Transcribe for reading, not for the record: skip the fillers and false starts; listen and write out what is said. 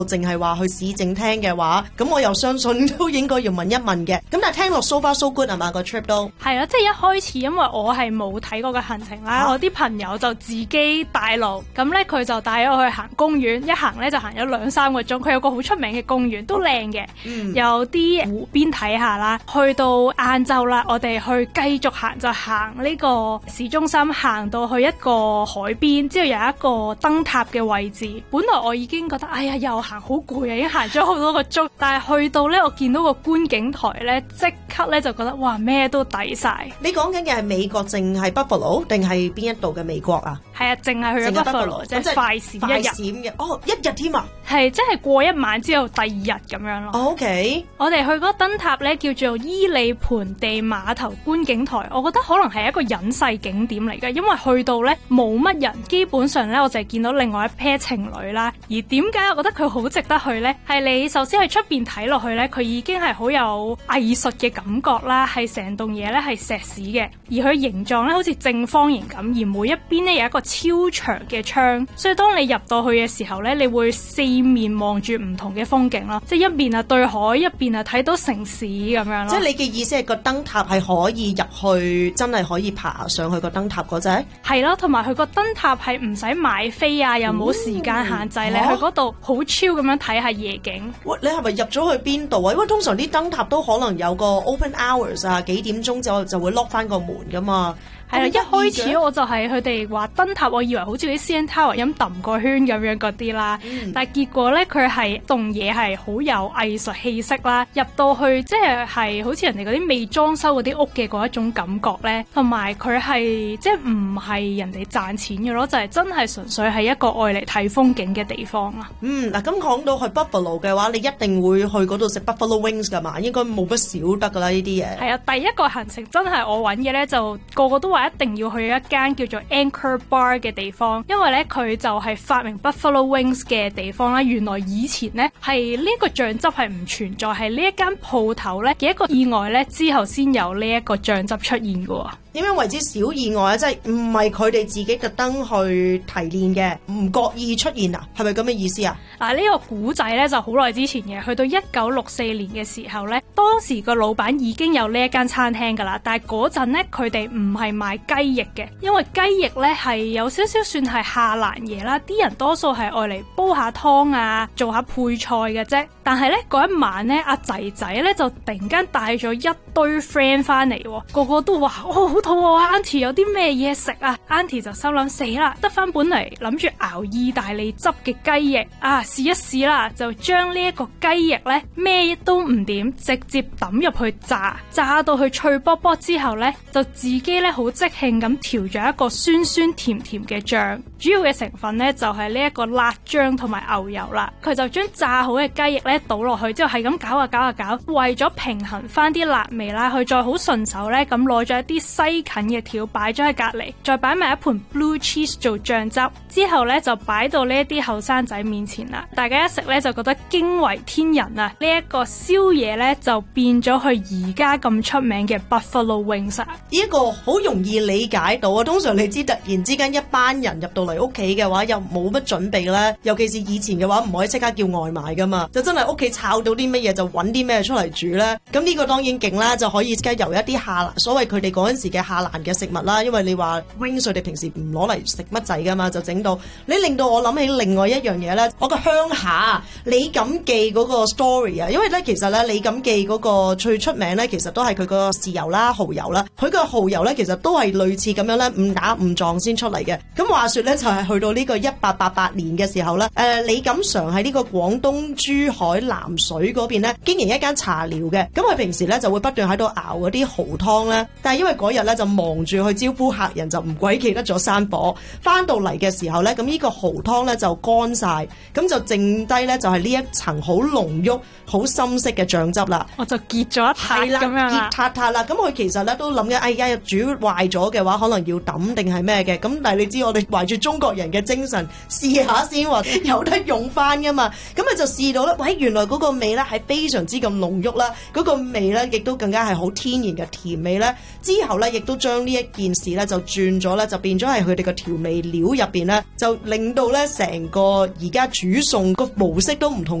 淨係話去市政廳嘅話，咁我又相信都應該要問一問嘅。咁但係聽落 so far so good 係嘛個 trip 都係啦，即係一開始因為我係冇睇過嘅行程啦，我啲朋友就自己帶路，咁咧佢就帶咗我去行公園，一行咧就行咗2-3個鐘。佢有個好出名嘅公園，都靚嘅，有啲湖邊睇下啦。去到晏晝啦，我哋去繼續行，就行呢個市中心，行到去一個海邊，之後有一個燈塔嘅位置。本來我已經覺得哎呀又行好攰啊，已經行咗好多個鐘，但係去到咧我見到個觀景台咧，即刻咧就覺得哇咩都抵晒。 你講緊嘅係美國淨係 Buffalo 定係邊一度嘅美國啊？ 係啊，淨係去咗 Buffalo， 即係快閃嘅。哦，一日添啊？ 係即係過一晚之後第二日咁樣咯。 OK， 我哋去嗰個燈塔咧叫做伊利盆地碼頭觀景台，我覺得可能係一個隱世景點嚟嘅，因為去到咧冇乜人，基本上咧我就係見到另外一 pair 情侶啦。而點解我覺得佢好值得去咧？係你首先喺出邊睇落去咧，佢已經係好有藝術嘅感覺啦，係成棟嘢咧係石屎嘅，而佢形狀咧好似正方形咁，而每一邊咧有一個超長嘅窗，所以當你入到去嘅時候咧，你會四面望住唔同嘅風景咯，即係一邊啊對海，一邊啊睇到城市咁樣咯。 即係你嘅意思係個燈塔係可以入去，真係可以爬上去個燈塔嗰隻？ 係咯，同埋佢個燈塔係唔使買飛啊，又冇時間限制，你去嗰度好 chill 咁樣睇下夜景。 喂，你係咪入咗去邊度啊？因為通常啲燈塔都可能有個 open hours 啊，幾點鐘就會 lock 翻個門噶嘛。 係啦，一開始我就係佢哋話燈塔，我以為好似啲 CN Tower 咁揼個圈咁樣嗰啲啦，但係結果咧佢係棟嘢係好有藝術氣息啦，入到去即係好似人哋嗰啲未裝修嗰啲屋嘅嗰一種感覺咧，同埋佢係即係唔係人哋賺錢嘅咯，就係真係純粹係一個愛嚟睇風景嘅地方啦。 嗱，咁講到去 Buffalo 嘅話，你一定會去嗰度食 Buffalo Wings 噶嘛？應該冇乜少得噶啦呢啲嘢。係啊，第一個行程真係我揾嘅咧，就個個都話一定要去一間叫做 Anchor Bar 嘅地方，因為咧佢就係發明 Buffalo Wings 嘅地方啦。原來以前咧係呢個醬汁係唔存在，係呢一間鋪頭咧嘅一個意外咧之後先有呢一個醬汁出現嘅。 點樣為之小意外啊？即係唔係佢哋自己特登去提煉嘅，唔覺意出現啊？係咪咁嘅意思啊？ 嗱，呢個古仔咧就好耐之前嘅，去到1964年嘅時候咧，當時個老闆已經有呢一間餐廳噶啦，但係嗰陣咧佢哋唔係賣雞翼嘅，因為雞翼咧係有少少算係下欄嘢啦，啲人多數係愛嚟煲下湯啊，做下配菜嘅啫。但係咧嗰一晚咧，阿仔仔咧就突然間帶咗一堆 friend 翻嚟，個個都話好肚餓啊 ，Auntie 有啲咩嘢食啊 ？Auntie 就心諗死啦，得翻本嚟諗住熬意大利汁嘅雞翼啊，試一試啦，就將呢一個雞翼咧咩都唔點，直接抌入去炸到去脆卜卜之後咧，就自己咧好即興咁調咗一個酸酸甜甜嘅醬，主要嘅成分咧就係呢一個辣醬同埋牛油啦。佢就將炸好嘅雞翼咧倒落去之後，係咁攪，為咗平衡翻啲辣味啦，佢再好順手咧咁攞咗一啲西芹嘅條擺咗喺隔籬，再擺埋一盤 blue cheese 做醬汁，之後咧就擺到呢一啲後生仔面前啦。大家一食咧就覺得驚為天人啊！呢一個宵夜咧就變咗佢而家咁出名嘅 Buffalo Wings。呢一個好容易理解到啊！通常你知突然之間一班人入到嚟屋企嘅話，又冇乜準備咧，尤其是以前嘅話唔可以即刻叫外賣噶嘛，就真係屋企炒到啲乜嘢就揾啲咩出嚟煮咧。咁呢個當然勁啦，就可以即刻由一啲下欄，所謂佢哋嗰陣時嘅下欄嘅食物啦，因為你話 wings 佢哋平時唔攞嚟食乜仔噶嘛，就整到你令到我諗起另外一樣嘢咧，我個鄉下李錦記嗰個 story 啊，因為咧其實咧李錦記嗰個最出名咧，其實都係佢個豉油啦、蠔油啦，佢個蠔油咧其實都係類似咁樣咧誤打誤撞先出嚟嘅。咁話說咧就係去到呢個1888年嘅時候咧，李錦常喺呢個廣東珠海南水嗰邊咧經營一間茶寮嘅，咁佢平時咧就會不斷喺度熬嗰啲蠔湯咧，但係因為嗰日咧就忙住去招呼客人，就唔鬼記得咗閂火，翻到嚟嘅時候咧，咁呢個蠔湯咧就乾晒，咁就剩低咧就係呢一層好濃郁、好深色嘅醬汁啦， 我就結咗一塌咁樣啦， 結塌啦。咁佢其實咧都諗緊，哎呀煮壞壞咗嘅話，可能要抌定係咩嘅。咁但係你知我哋懷住中國人嘅精神，試下先話有得用翻噶嘛。咁佢就試到咧，喂，原來嗰個味咧係非常之咁濃郁啦，嗰個味咧亦都更加係好天然嘅甜味咧。之後咧亦都將呢一件事咧就轉咗咧，就變咗係佢哋個調味料入邊咧，就令到咧成個而家煮餸個模式都唔同